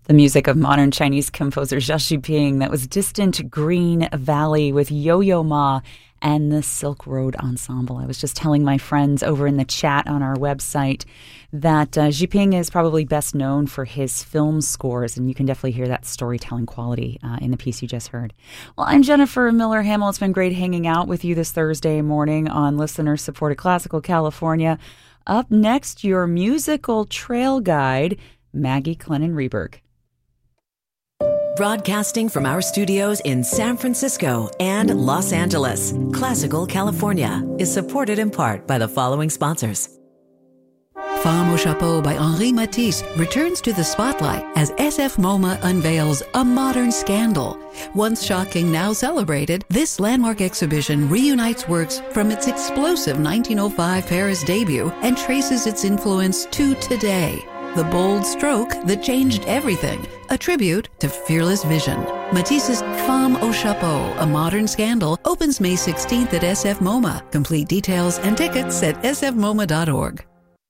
The music of modern Chinese composer Xia Shiping. That was Distant Green Valley with Yo-Yo Ma and the Silk Road Ensemble. I was just telling my friends over in the chat on our website that Shiping is probably best known for his film scores, and you can definitely hear that storytelling quality in the piece you just heard. Well, I'm Jennifer Miller Hamill. It's been great hanging out with you this Thursday morning on listener-supported Classical California. Up next, your musical trail guide, Maggie Clennon-Reberg. Broadcasting from our studios in San Francisco and Los Angeles, Classical California is supported in part by the following sponsors. Femme au Chapeau by Henri Matisse returns to the spotlight as SF MoMA unveils A Modern Scandal. Once shocking, now celebrated, this landmark exhibition reunites works from its explosive 1905 Paris debut and traces its influence to today. The bold stroke that changed everything, a tribute to fearless vision. Matisse's Femme au Chapeau, A Modern Scandal, opens May 16th at SF MoMA. Complete details and tickets at sfmoma.org.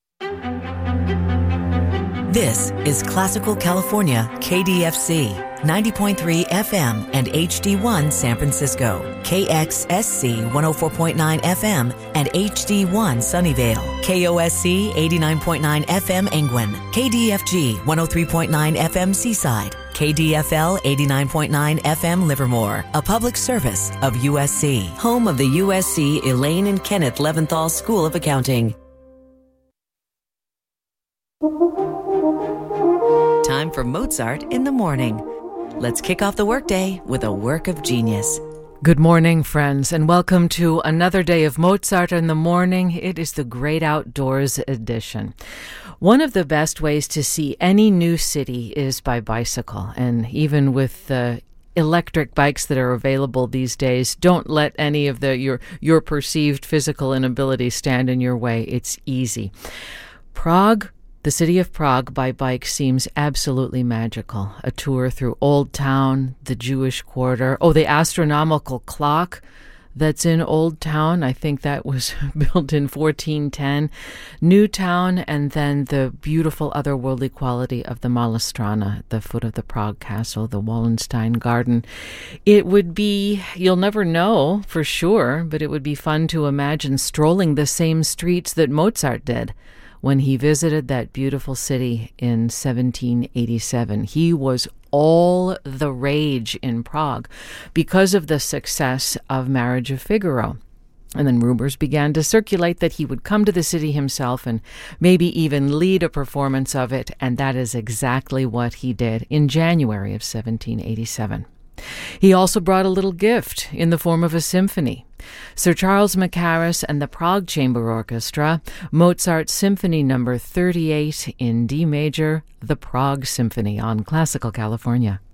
This is Classical California, KDFC, 90.3 FM and HD1 San Francisco, KXSC 104.9 FM and HD1 Sunnyvale, KOSC 89.9 FM Angwin, KDFG 103.9 FM Seaside, KDFL 89.9 FM Livermore, a public service of USC, home of the USC Elaine and Kenneth Leventhal School of Accounting. Time for Mozart in the morning. Let's kick off the workday with a work of genius. Good morning, friends, and welcome to another day of Mozart in the morning. It is the Great Outdoors edition. One of the best ways to see any new city is by bicycle, and even with the electric bikes that are available these days, don't let any of your perceived physical inabilities stand in your way. It's easy. Prague. The city of Prague by bike seems absolutely magical. A tour through Old Town, the Jewish Quarter. Oh, the astronomical clock that's in Old Town. I think that was built in 1410. New Town, and then the beautiful otherworldly quality of the Mala Strana at the foot of the Prague Castle, the Wallenstein Garden. It would be, you'll never know for sure, but it would be fun to imagine strolling the same streets that Mozart did when he visited that beautiful city in 1787. He was all the rage in Prague because of the success of Marriage of Figaro. And then rumors began to circulate that he would come to the city himself and maybe even lead a performance of it, and that is exactly what he did in January of 1787. He also brought a little gift in the form of a symphony. Sir Charles Mackerras and the Prague Chamber Orchestra, Mozart's Symphony No. 38 in D major, the Prague Symphony on Classical California.